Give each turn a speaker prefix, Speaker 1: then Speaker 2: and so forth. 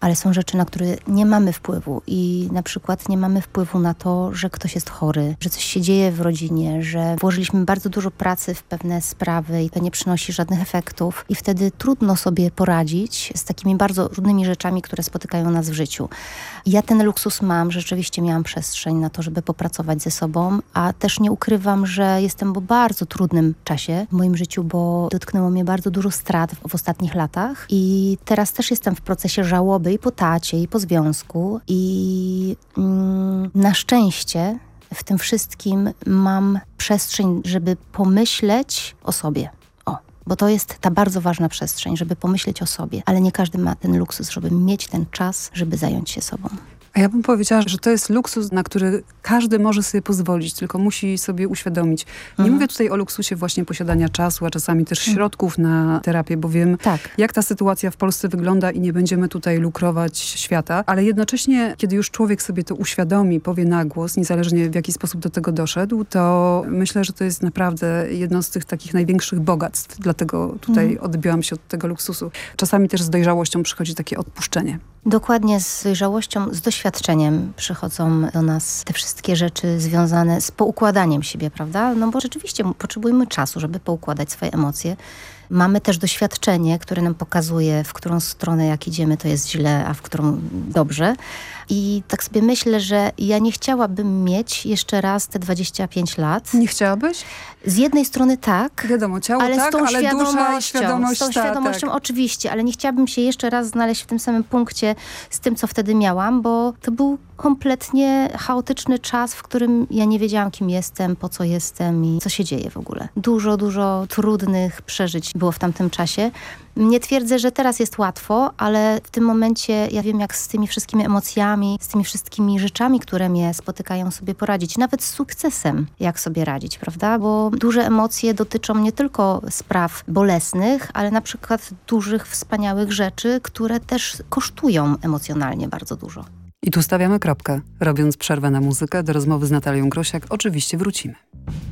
Speaker 1: ale są rzeczy, na które nie mamy wpływu i na przykład nie mamy wpływu na to, że ktoś jest chory, że coś się dzieje w rodzinie, że włożyliśmy bardzo dużo pracy w pewne sprawy i to nie przynosi żadnych efektów i wtedy trudno sobie poradzić z takimi bardzo trudnymi rzeczami, które spotykają nas w życiu. Ja ten luksus mam, rzeczywiście miałam przestrzeń na to, żeby popracować ze sobą, a też nie ukrywam, że jestem po bardzo trudnym czasie w moim życiu, bo dotknęło mnie bardzo dużo strat w ostatnich latach i teraz też jestem w procesie żałoby i po tacie, i po związku i na szczęście w tym wszystkim mam przestrzeń, żeby pomyśleć o sobie. Bo to jest ta bardzo ważna przestrzeń, żeby pomyśleć o sobie, ale nie każdy ma ten luksus, żeby mieć ten czas, żeby zająć się sobą.
Speaker 2: A ja bym powiedziała, że to jest luksus, na który każdy może sobie pozwolić, tylko musi sobie uświadomić. Nie mówię tutaj o luksusie właśnie posiadania czasu, a czasami też środków na terapię, bo wiem, jak ta sytuacja w Polsce wygląda i nie będziemy tutaj lukrować świata, ale jednocześnie, kiedy już człowiek sobie to uświadomi, powie na głos, niezależnie w jaki sposób do tego doszedł, to myślę, że to jest naprawdę jedno z tych takich największych bogactw. Dlatego tutaj odbiłam się od tego luksusu. Czasami też z dojrzałością przychodzi takie odpuszczenie.
Speaker 1: Dokładnie, z dojrzałością, z doświadczeniem przychodzą do nas te wszystkie rzeczy związane z poukładaniem siebie, prawda? No bo rzeczywiście potrzebujemy czasu, żeby poukładać swoje emocje. Mamy też doświadczenie, które nam pokazuje, w którą stronę jak idziemy, to jest źle, a w którą dobrze. I tak sobie myślę, że ja nie chciałabym mieć jeszcze raz te 25 lat.
Speaker 2: Nie chciałabyś?
Speaker 1: Z jednej strony tak,
Speaker 2: wiadomo, ciało
Speaker 1: ale
Speaker 2: tak,
Speaker 1: z tą
Speaker 2: ale dusza i świadomość,
Speaker 1: z tą świadomością oczywiście, ale nie chciałabym się jeszcze raz znaleźć w tym samym punkcie z tym, co wtedy miałam, bo to był kompletnie chaotyczny czas, w którym ja nie wiedziałam, kim jestem, po co jestem i co się dzieje w ogóle. Dużo trudnych przeżyć było w tamtym czasie. Nie twierdzę, że teraz jest łatwo, ale w tym momencie ja wiem, jak z tymi wszystkimi emocjami, z tymi wszystkimi rzeczami, które mnie spotykają, sobie poradzić. Nawet z sukcesem, jak sobie radzić, prawda? Bo duże emocje dotyczą nie tylko spraw bolesnych, ale na przykład dużych, wspaniałych rzeczy, które też kosztują emocjonalnie bardzo dużo.
Speaker 2: I tu stawiamy kropkę. Robiąc przerwę na muzykę, do rozmowy z Natalią Grosiak oczywiście wrócimy.